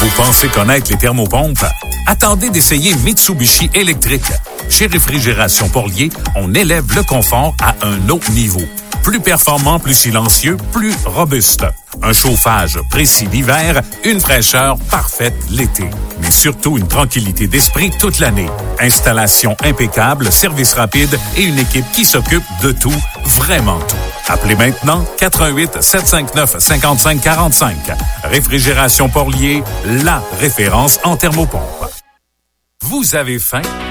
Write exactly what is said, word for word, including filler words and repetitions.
Vous pensez connaître les thermopompes? Attendez d'essayer Mitsubishi électrique. Chez Réfrigération Porlier, on élève le confort à un autre niveau. Plus performant, plus silencieux, plus robuste. Un chauffage précis l'hiver, une fraîcheur parfaite l'été. Mais surtout une tranquillité d'esprit toute l'année. Installation impeccable, service rapide et une équipe qui s'occupe de tout, vraiment tout. Appelez maintenant quatre un huit, sept cinq neuf, cinq cinq quatre cinq. Réfrigération Porlier, la référence en thermopompe. Vous avez faim?